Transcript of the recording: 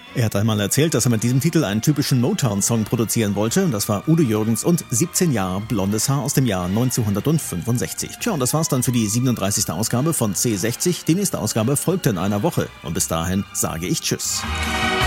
Er hat einmal erzählt, dass er mit diesem Titel einen typischen Motown-Song produzieren wollte. Und das war Udo Jürgens und 17 Jahre blondes Haar aus dem Jahr 1965. Tja, und das war's dann für die 37. Ausgabe von C60. Die nächste Ausgabe folgt in einer Woche. Und bis dahin sage ich Tschüss.